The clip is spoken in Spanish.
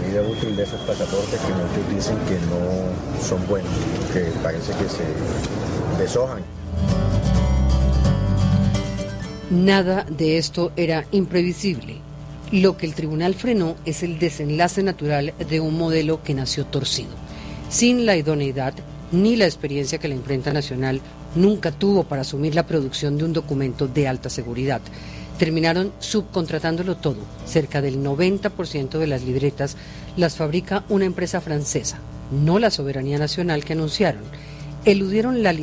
vida útil de esos pasaportes que muchos dicen que no son buenos, que parece que se deshojan. Nada de esto era imprevisible. Lo que el tribunal frenó es el desenlace natural de un modelo que nació torcido, sin la idoneidad ni la experiencia que la imprenta nacional nunca tuvo para asumir la producción de un documento de alta seguridad. Terminaron subcontratándolo todo. Cerca del 90% de las libretas las fabrica una empresa francesa, no la soberanía nacional que anunciaron. Eludieron la